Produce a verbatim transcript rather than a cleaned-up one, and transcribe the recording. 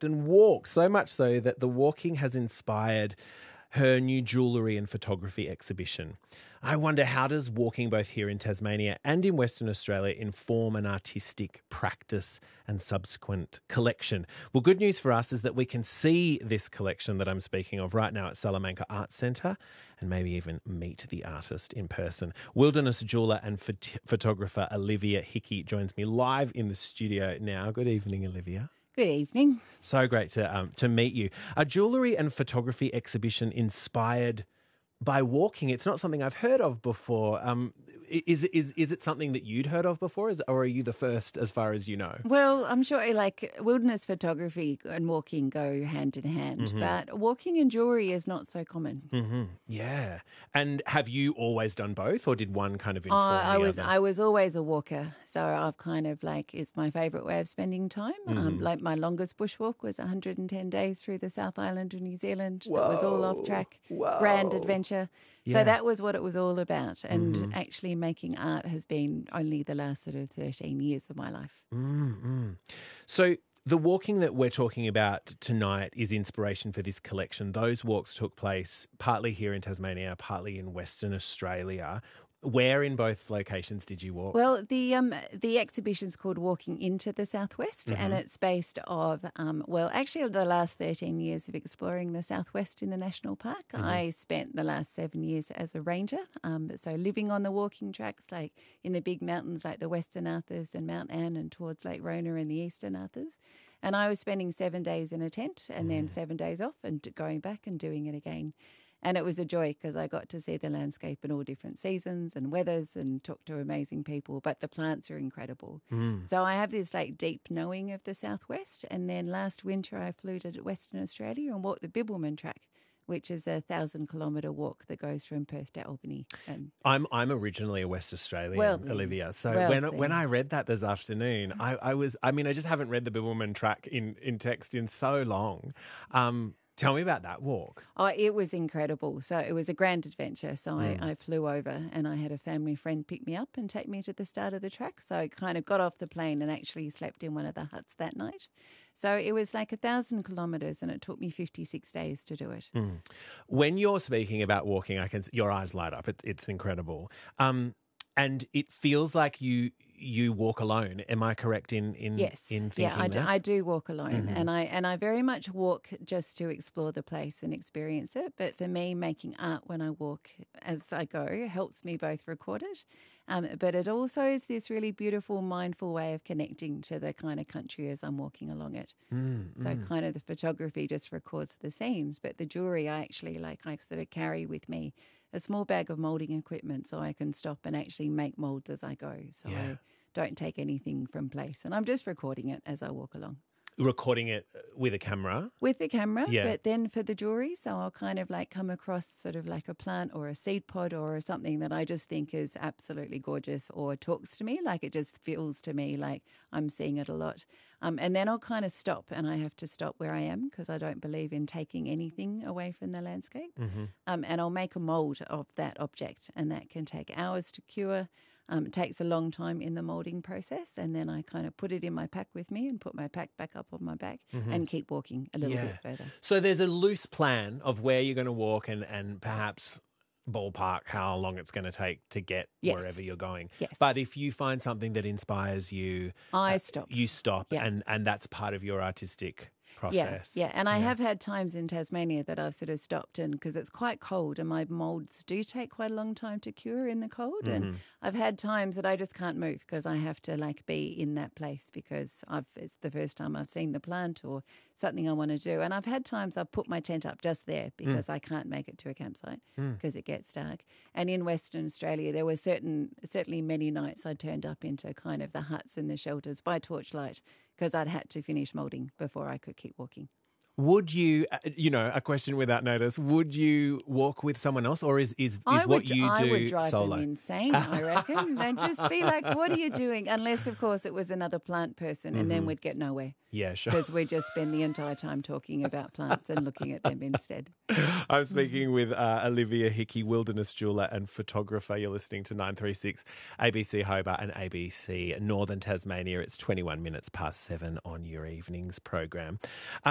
often walk, so much so that the walking has inspired her new jewellery and photography exhibition. I wonder, how does walking both here in Tasmania and in Western Australia inform an artistic practice and subsequent collection? Well, good news for us is that we can see this collection that I'm speaking of right now at Salamanca Arts Centre and maybe even meet the artist in person. Wilderness jeweller and phot- photographer Olivia Hickey joins me live in the studio now. Good evening, Olivia. Good evening. So great to um, to meet you. A jewellery and photography exhibition inspired by walking. It's not something I've heard of before. Um, is is is it something that you'd heard of before, is, or are you the first as far as you know? Well, I'm sure like wilderness photography and walking go hand in hand, mm-hmm. but walking and jewellery is not so common. Mm-hmm. Yeah. And have you always done both, or did one kind of inform uh, I the was other? I was always a walker, so I've kind of like, it's my favourite way of spending time. Mm-hmm. Um, like my longest bushwalk was one hundred ten days through the South Island of New Zealand. Whoa. It was all off track, Whoa. grand adventure. Yeah. So that was what it was all about. And mm-hmm. actually making art has been only the last sort of thirteen years of my life. Mm-hmm. So the walking that we're talking about tonight is inspiration for this collection. Those walks took place partly here in Tasmania, partly in Western Australia. Where in both locations did you walk? Well, the um, the exhibition's called Walking into the Southwest, mm-hmm. and it's based of, um, well, actually the last thirteen years of exploring the Southwest in the National Park. Mm-hmm. I spent the last seven years as a ranger, um, so living on the walking tracks, like in the big mountains like the Western Arthurs and Mount Anne and towards Lake Rona and the Eastern Arthurs. And I was spending seven days in a tent and mm. then seven days off and going back and doing it again. And it was a joy because I got to see the landscape in all different seasons and weathers and talk to amazing people, but the plants are incredible. Mm. So I have this like deep knowing of the Southwest. And then last winter I flew to Western Australia and walked the Bibbulmun Track, which is a thousand kilometre walk that goes from Perth to Albany. And I'm I'm originally a West Australian, well, Olivia. So well, when then. when I read that this afternoon, I, I was I mean I just haven't read the Bibbulmun Track in, in text in so long. Um, Tell me about that walk. Oh, it was incredible. So it was a grand adventure. So mm. I, I flew over and I had a family friend pick me up and take me to the start of the track. So I kind of got off the plane and actually slept in one of the huts that night. So it was like a thousand kilometres and it took me fifty-six days to do it. Mm. When you're speaking about walking, I can your eyes light up. It, it's incredible. Um, and it feels like you you walk alone. Am I correct in in yes. in thinking yeah, I do, that? I do walk alone, Mm-hmm. and I and I very much walk just to explore the place and experience it. But for me, making art when I walk as I go helps me both record it, um, but it also is this really beautiful, mindful way of connecting to the kind of country as I'm walking along it. Mm, so mm. kind of the photography just records the scenes, but the jewellery I actually like I sort of carry with me a small bag of moulding equipment so I can stop and actually make moulds as I go. So Yeah. I don't take anything from place. And I'm just recording it as I walk along. Recording it with a camera? With the camera, Yeah. but then for the jewellery, so I'll kind of like come across sort of like a plant or a seed pod or something that I just think is absolutely gorgeous or talks to me, like it just feels to me like I'm seeing it a lot. Um, and then I'll kind of stop and I have to stop where I am because I don't believe in taking anything away from the landscape. Mm-hmm. Um, and I'll make a mould of that object and that can take hours to cure. Um, it takes a long time in the moulding process, and then I kind of put it in my pack with me and put my pack back up on my back mm-hmm. and keep walking a little yeah. bit further. So there's a loose plan of where you're going to walk and, and perhaps ballpark how long it's going to take to get yes. wherever you're going. Yes. But if you find something that inspires you, I uh, stop. You stop, yeah. and, and that's part of your artistic process. Yeah, yeah. and I yeah. have had times in Tasmania that I've sort of stopped in because it's quite cold and my moulds do take quite a long time to cure in the cold. Mm-hmm. And I've had times that I just can't move because I have to like be in that place because I've it's the first time I've seen the plant or something I want to do. And I've had times I've put my tent up just there because mm. I can't make it to a campsite because mm. it gets dark. And in Western Australia, there were certain, certainly many nights I turned up into kind of the huts and the shelters by torchlight because I'd had to finish moulding before I could keep walking. Would you, uh, you know, a question without notice, would you walk with someone else or is, is, is I what would, you I do would drive solo? them insane, I reckon. They'd just be like, what are you doing? Unless, of course, it was another plant person and mm-hmm. then we'd get nowhere. Yeah, sure. Because we'd just spend the entire time talking about plants and looking at them instead. I'm speaking with uh, Olivia Hickey, wilderness jeweller and photographer. You're listening to nine three six A B C Hobart and A B C Northern Tasmania. It's twenty-one minutes past seven on your evenings program. Um,